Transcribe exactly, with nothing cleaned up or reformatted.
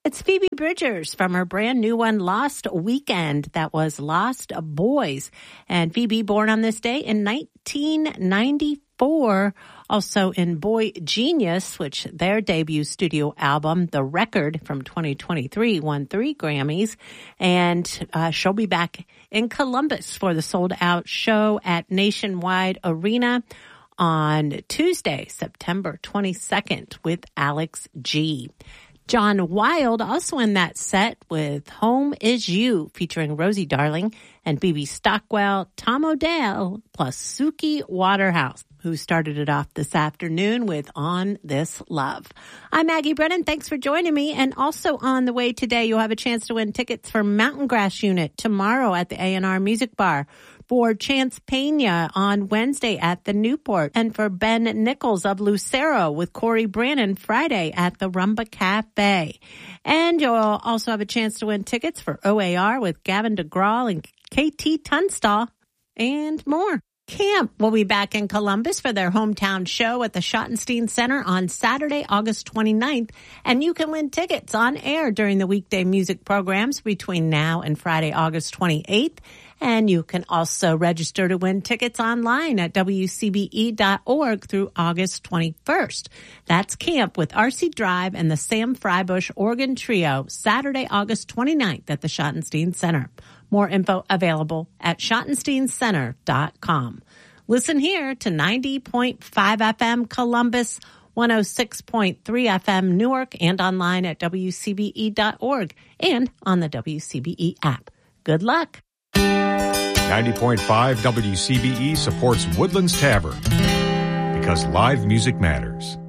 It's Phoebe Bridgers from her brand new one, Lost Weekend. That was Lost Boys. And Phoebe, born on this day in nineteen ninety-four. Also in Boy Genius, which their debut studio album, The Record from twenty twenty-three, won three Grammys. And uh, she'll be back in Columbus for the sold-out show at Nationwide Arena on Tuesday, September twenty-second with Alex G. John Wilde also in that set with Home Is You, featuring Rosie Darling and B B Stockwell, Tom O'Dell, plus Suki Waterhouse, who started it off this afternoon with On This Love. I'm Maggie Brennan. Thanks for joining me. And also on the way today, you'll have a chance to win tickets for Mountain Grass Unit tomorrow at the A and R Music Bar, for Chance Pena on Wednesday at the Newport, and for Ben Nichols of Lucero with Corey Brannon Friday at the Rumba Cafe. And you'll also have a chance to win tickets for O A R with Gavin DeGraw and K T Tunstall and more. Camp will be back in Columbus for their hometown show at the Schottenstein Center on Saturday, August twenty-ninth, and you can win tickets on air during the weekday music programs between now and Friday, August twenty-eighth. And you can also register to win tickets online at W C B E dot org through August twenty-first. That's Camp with R C Drive and the Sam Freibush Organ Trio, Saturday, August twenty-ninth at the Schottenstein Center. More info available at schottenstein center dot com. Listen here to ninety point five F M Columbus, one oh six point three F M Newark, and online at W C B E dot org and on the W C B E app. Good luck. ninety point five W C B E supports Woodlands Tavern because live music matters.